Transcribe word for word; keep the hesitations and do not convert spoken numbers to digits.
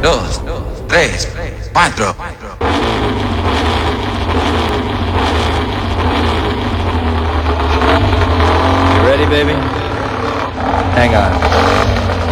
dos, tres, cuatro. You ready, baby? Hang on.